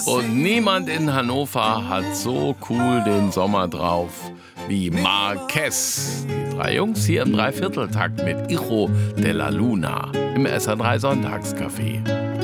Und niemand in Hannover hat so cool den Sommer drauf wie Marquez. Die drei Jungs hier im Dreivierteltakt mit Hijo de la Luna im SR3 Sonntagscafé.